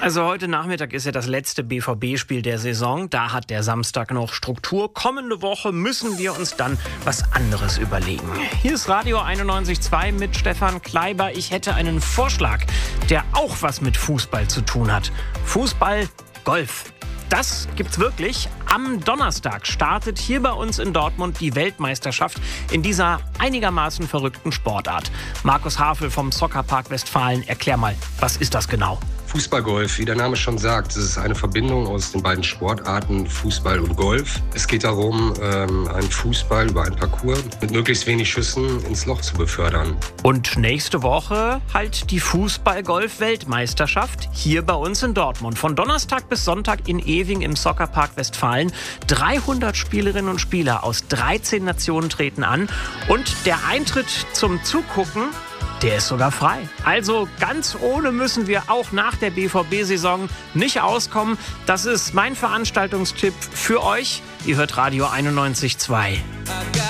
Also heute Nachmittag ist ja das letzte BVB-Spiel der Saison. Da hat der Samstag noch Struktur. Kommende Woche müssen wir uns dann was anderes überlegen. Hier ist Radio 91.2 mit Stefan Kleiber. Ich hätte einen Vorschlag, der auch was mit Fußball zu tun hat. Fußball, Golf. Das gibt's wirklich. Am Donnerstag startet hier bei uns in Dortmund die Weltmeisterschaft in dieser einigermaßen verrückten Sportart. Markus Hafel vom Soccerpark Westfalen, erklär mal, was ist das genau? Fußball-Golf, wie der Name schon sagt, es ist eine Verbindung aus den beiden Sportarten Fußball und Golf. Es geht darum, einen Fußball über einen Parcours mit möglichst wenig Schüssen ins Loch zu befördern. Und nächste Woche halt die Fußball-Golf-Weltmeisterschaft hier bei uns in Dortmund. Von Donnerstag bis Sonntag in Ewing im Soccerpark Westfalen. 300 Spielerinnen und Spieler aus 13 Nationen treten an. Und der Eintritt zum Zugucken, der ist sogar frei. Also ganz ohne müssen wir auch nach der BVB-Saison nicht auskommen. Das ist mein Veranstaltungstipp für euch. Ihr hört Radio 91.2.